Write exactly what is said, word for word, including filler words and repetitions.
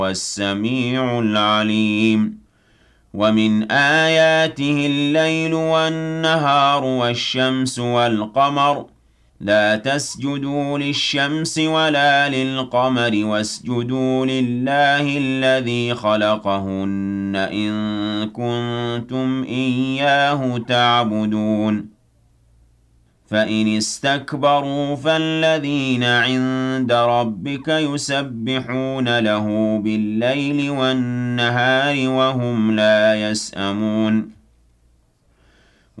السميع العليم ومن آياته الليل والنهار والشمس والقمر لا تسجدوا للشمس ولا للقمر واسجدوا لله الذي خلقهن إن كنتم إياه تعبدون فإن استكبروا فالذين عند ربك يسبحون له بالليل والنهار وهم لا يسأمون